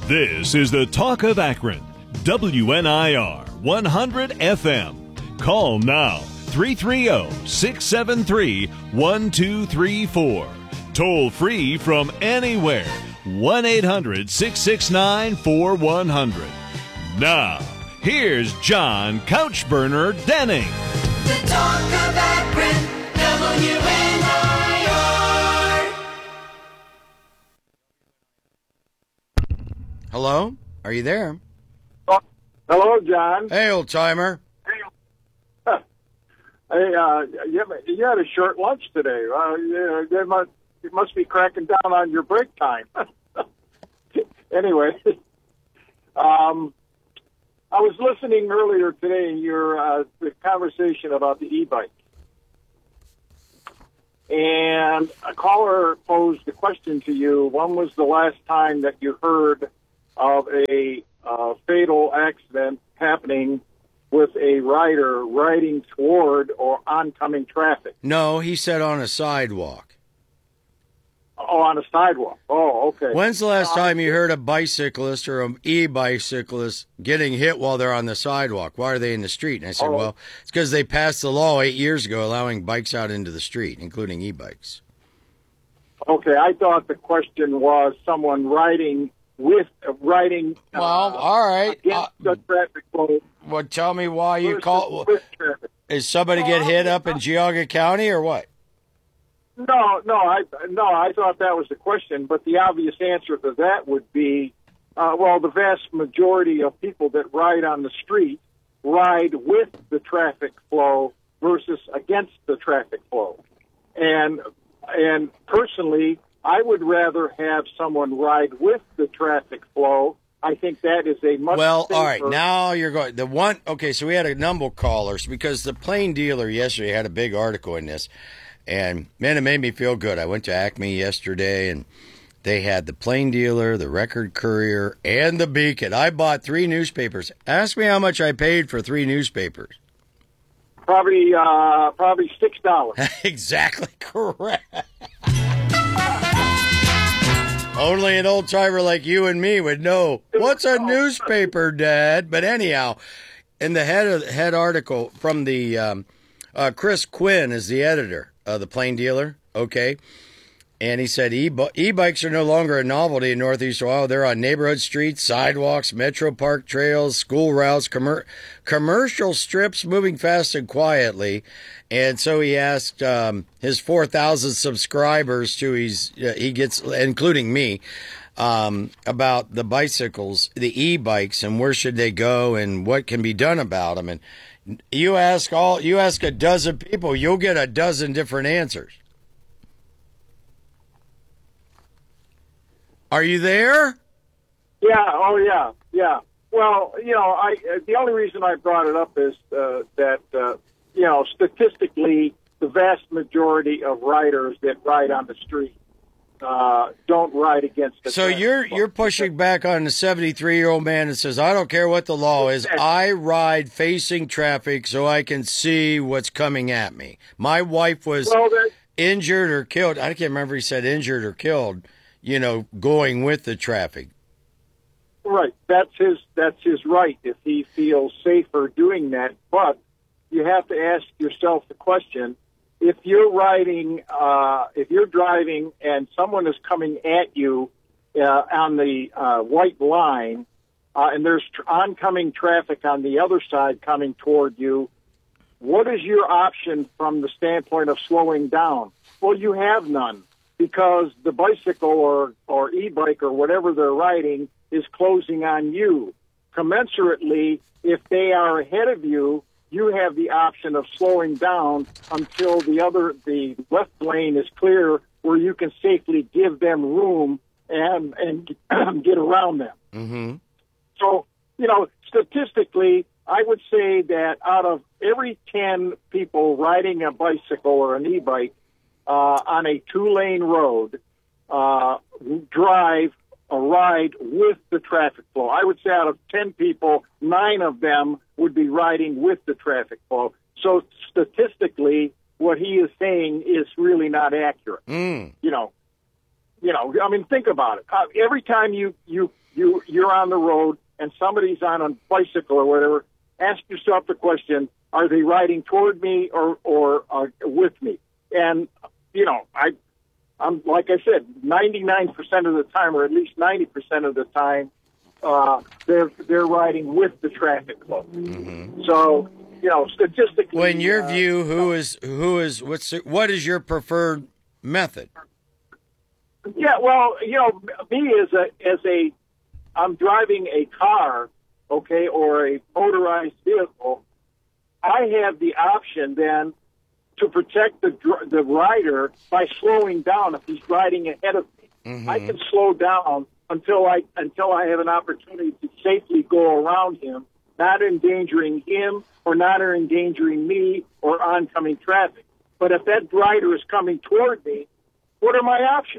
This is the Talk of Akron, WNIR 100 FM. Call now, 330-673-1234. Toll free from anywhere, 1-800-669-4100. Now, here's John Couchburner Denning. The Talk of Akron, WNIR. Hello? Are you there? Oh, hello, John. Hey, old timer. Hey, you had a short lunch today. You must be cracking down on your break time. Anyway, I was listening earlier today in your the conversation about the e-bike. And a caller posed a question to you. When was the last time that you heard of a fatal accident happening with a rider riding toward or oncoming traffic? No, he said on a sidewalk. Oh, on a sidewalk. Oh, okay. When's the last time you heard a bicyclist or an e-bicyclist getting hit while they're on the sidewalk? Why are they in the street? And I said, well, it's because they passed the law 8 years ago allowing bikes out into the street, including e-bikes. Okay, I thought the question was someone riding well, all right. Against the traffic flow. Well, tell me why you call. Is somebody get hit up in Geauga County or what? No, I thought that was the question, but the obvious answer to that would be, the vast majority of people that ride on the street ride with the traffic flow versus against the traffic flow. And personally, I would rather have someone ride with the traffic flow. I think that is a much safer. All right, now you're going. Okay, so we had a number of callers because the Plain Dealer yesterday had a big article in this. And, man, it made me feel good. I went to Acme yesterday, and they had the Plain Dealer, the Record Courier, and the Beacon. I bought 3 newspapers. Ask me how much I paid for 3 newspapers. Probably $6. Exactly correct. Only an old-timer like you and me would know. What's a newspaper, Dad? But anyhow, in the head article from the Chris Quinn is the editor of the Plain Dealer, okay? And he said e-bikes are no longer a novelty in Northeast Ohio. They're on neighborhood streets, sidewalks, metro park trails, school routes, commercial strips, moving fast and quietly. And so he asked his 4,000 subscribers he gets, including me, about the bicycles, the e-bikes, and where should they go and what can be done about them. And you ask a dozen people, you'll get a dozen different answers. Are you there? Yeah. Oh, yeah. Well, the only reason I brought it up is that statistically, the vast majority of riders that ride on the street don't ride against the So you're pushing back on the 73-year-old man that says, I don't care what the law is. I ride facing traffic so I can see what's coming at me. My wife was injured or killed. I can't remember if he said injured or killed, going with the traffic. Right. That's his right if he feels safer doing that. But you have to ask yourself the question, if you're driving and someone is coming at you on the white line, and there's oncoming traffic on the other side coming toward you, what is your option from the standpoint of slowing down? Well, you have none, because the bicycle or e-bike or whatever they're riding is closing on you. Commensurately, if they are ahead of you, you have the option of slowing down until the left lane is clear, where you can safely give them room and get around them. Mm-hmm. So, statistically, I would say that out of every 10 people riding a bicycle or an e-bike on a 2-lane road, drive a ride with the traffic flow. I would say out of 10 people, 9 of them would be riding with the traffic flow. So statistically, what he is saying is really not accurate. I mean, think about it. Every time you're on the road and somebody's on a bicycle or whatever, ask yourself the question: are they riding toward me or with me? And I'm like I said, 99% of the time, or at least 90% of the time, they're riding with the traffic flow. Mm-hmm. So, statistically, well, in your view, what is your preferred method? Yeah, well, me I'm driving a car, okay, or a motorized vehicle. I have the option then to protect the rider by slowing down if he's riding ahead of me. Mm-hmm. I can slow down until I have an opportunity to safely go around him, not endangering him or not endangering me or oncoming traffic. But if that rider is coming toward me, what are my options?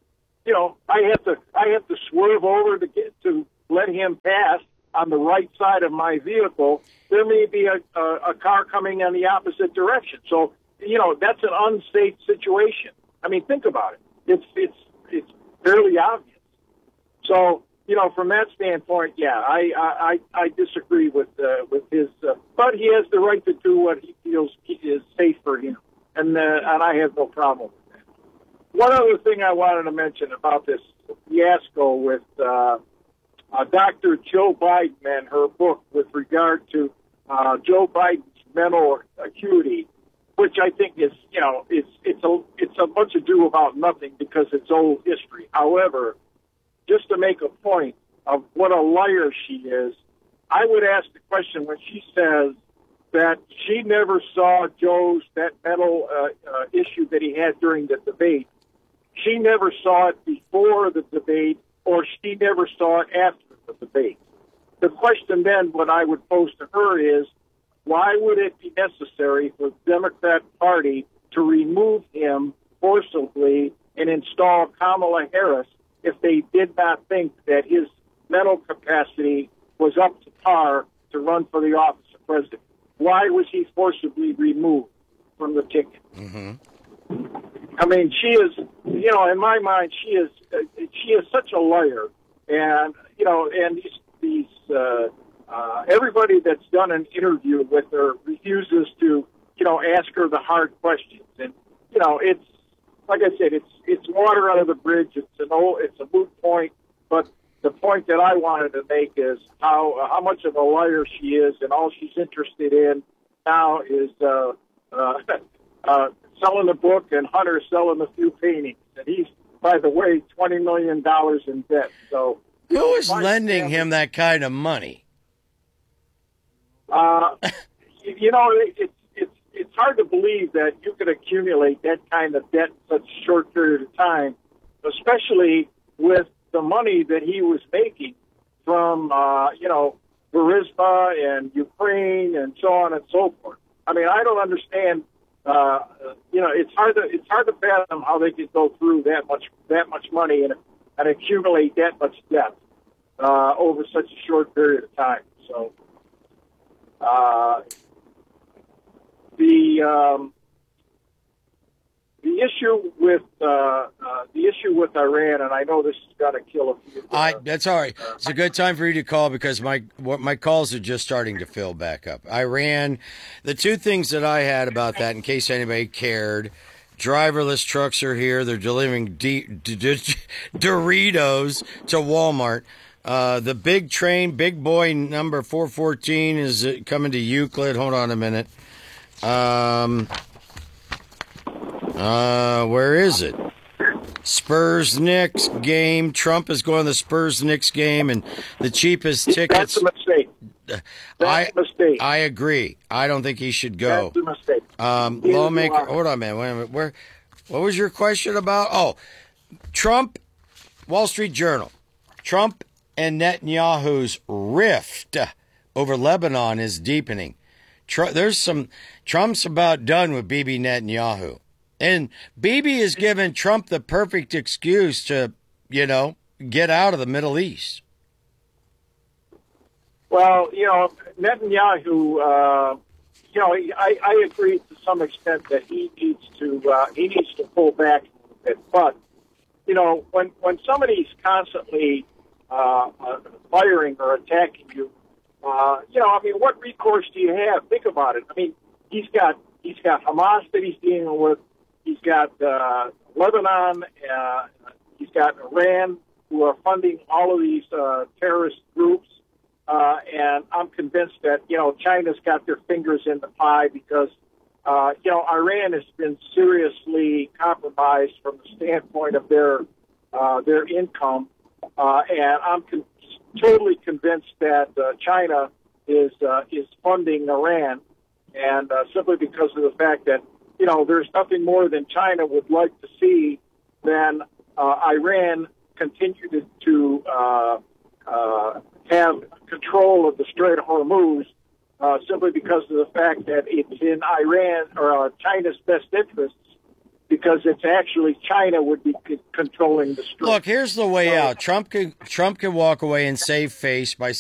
I have to swerve over to let him pass on the right side of my vehicle. There may be a car coming in the opposite direction. So, that's an unsafe situation. I mean, think about it. It's fairly obvious. So, from that standpoint, yeah, I disagree with his, but he has the right to do what he feels is safe for him, and I have no problem with that. One other thing I wanted to mention about this fiasco with Dr. Joe Biden and her book with regard to Joe Biden's mental acuity, which I think is, it's a bunch ado about nothing because it's old history. However, just to make a point of what a liar she is, I would ask the question when she says that she never saw that mental issue that he had during the debate. She never saw it before the debate, or she never saw it after the debate. The question then, what I would pose to her is, why would it be necessary for the Democrat Party to remove him forcibly and install Kamala Harris if they did not think that his mental capacity was up to par to run for the office of president? Why was he forcibly removed from the ticket? Mm-hmm. I mean, she is, in my mind, she is such a liar, and and these everybody that's done an interview with her refuses to, ask her the hard questions, and it's like I said, it's water under the bridge. It's a moot point, but the point that I wanted to make is how much of a liar she is, and all she's interested in now is selling the book, and Hunter selling a few paintings. And he's, by the way, $20 million in debt. So who is lending him that kind of money? It's hard to believe that you could accumulate that kind of debt in such a short period of time, especially with the money that he was making from, Burisma and Ukraine and so on and so forth. I mean, I don't understand. It's hard to fathom how they could go through that much money and accumulate that much debt over such a short period of time. So the issue with Iran, and I know this is going to kill a few. That's all right. It's a good time for you to call because my calls are just starting to fill back up. Iran, the two things that I had about that, in case anybody cared, driverless trucks are here. They're delivering Doritos to Walmart. The big train, big boy number 414 is coming to Euclid. Hold on a minute. Where is it? Spurs-Knicks game. Trump is going to the Spurs-Knicks game, and the cheapest tickets. That's a mistake. That's a mistake. I agree. I don't think he should go. That's a mistake. Lawmaker. Hold on, man. Wait a minute. What was your question about? Oh, Trump, Wall Street Journal. Trump and Netanyahu's rift over Lebanon is deepening. Trump's about done with Bibi Netanyahu. And Bibi has given Trump the perfect excuse to, get out of the Middle East. Well, Netanyahu, I agree to some extent that he needs to pull back a bit. But when somebody's constantly firing or attacking you, what recourse do you have? Think about it. I mean, he's got Hamas that he's dealing with. He's got Lebanon. He's got Iran, who are funding all of these terrorist groups. And I'm convinced that, China's got their fingers in the pie because, Iran has been seriously compromised from the standpoint of their income. And I'm totally convinced that China is funding Iran, and simply because of the fact that, there's nothing more than China would like to see than Iran continue to have control of the Strait of Hormuz, simply because of the fact that it's in Iran or China's best interests, because it's actually China would be controlling the Strait. Look, here's the way out. Trump can walk away and save face by